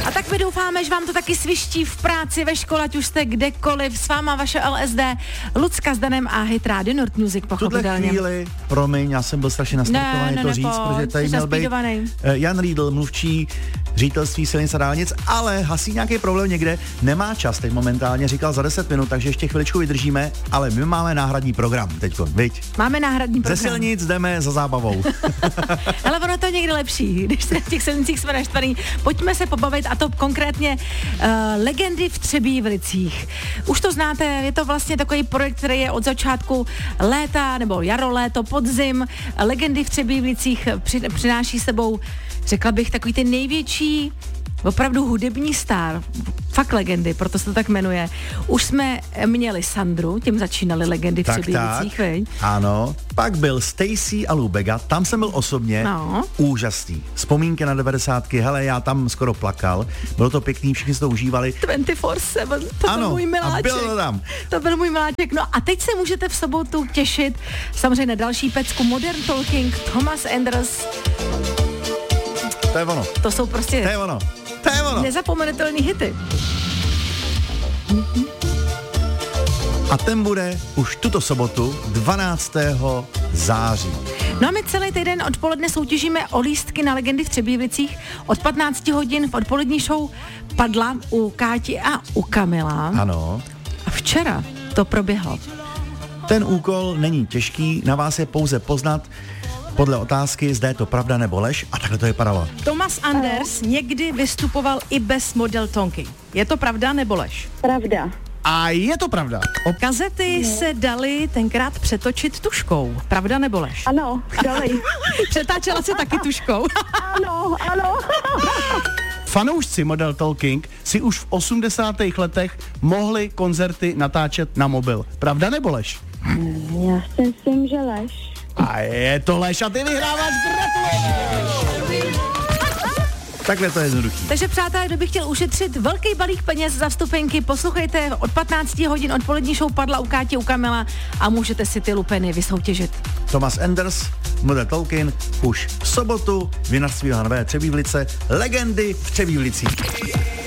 A tak my doufáme, že vám to taky sviští v práci, ve škole, ať už jste kdekoliv. S váma vaše LSD, Lucka s Danem a Hit Radio Nord Music, pochopitelně. Tuhle chvíli, promiň, já jsem byl strašně nastartovaný to říct, protože tady měl být Jan Riedl, mluvčí ředitelství silnic a dálnic, ale hasí nějaký problém někde, nemá čas teď momentálně, říkal za 10 minut, takže ještě chviličku vydržíme, ale my máme náhradní program teďko, viď? Máme náhradní program. Ze silnic jdeme za zábavou. Ale ono to je někdy lepší, když se v těch silnicích jsme naštvaný. Pojďme se pobavit, a to konkrétně legendy v Třebíšlicích. Už to znáte, je to vlastně takový projekt, který je od začátku léta, nebo jaro, léto, podzim. Legendy v Třebíšlicích přináší sebou, řekla bych, takový ty největší opravdu hudební star, fakt legendy, proto se to tak jmenuje. Už jsme měli Sandru, tím začínaly legendy v Třebíšlicích, veď? Ano, pak byl Stacy a Lubega, tam jsem byl osobně, úžasný. Vzpomínky na 90, hele, já tam skoro plakal, bylo to pěkný, všichni si to užívali. 24/7, to byl můj miláček. Bylo to tam. To byl můj miláček, no a teď se můžete v sobotu těšit samozřejmě na další pecku Modern Talking, Thomas Enders. To je ono. To jsou prostě... To je ono. To je ono. Nezapomenutelný hity. A ten bude už tuto sobotu 12. září. No a my celý týden odpoledne soutěžíme o lístky na legendy v Třebíšlicích. Od 15 hodin v odpolední show padla u Káti a u Kamila. Ano. A včera to proběhlo. Ten úkol není těžký, na vás je pouze poznat podle otázky, zda je to pravda nebo lež, a takhle to vypadalo. Thomas Anders někdy vystupoval i bez Model Talking. Je to pravda nebo lež? Pravda. A je to pravda. Kazety se daly tenkrát přetočit tuškou. Pravda nebo lež? Ano, dali. Přetáčela se taky tuškou. Ano, ano. Fanoušci Model Talking si už v 80. letech mohli koncerty natáčet na mobil. Pravda nebo lež? Já si myslím, že lež. A je to lež a ty vyhráváš, gratuluju! Takhle to je jednoduchý. Takže přátelé, kdo by chtěl ušetřit velký balík peněz za vstupenky, poslouchejte od 15 hodin odpolední show padla u Káti, u Kamila a můžete si ty lupeny vysoutěžit. Thomas Enders, Model Talking, už v sobotu, vinařství Hanové Třebíšlice, legendy v Třebíšlicích.